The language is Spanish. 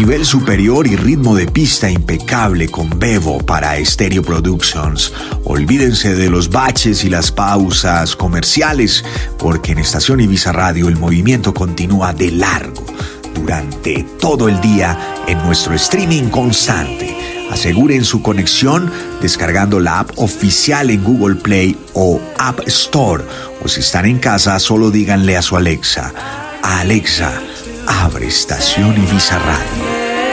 nivel superior y ritmo de pista impecable con Bebo para Stereo Productions. Olvídense de los baches y las pausas comerciales, porque en Estación Ibiza Radio el movimiento continúa de largo durante todo el día en nuestro streaming constante. Aseguren su conexión descargando la app oficial en Google Play o App Store. O si están en casa, solo díganle a su Alexa: Alexa, abre Estación Ibiza Radio.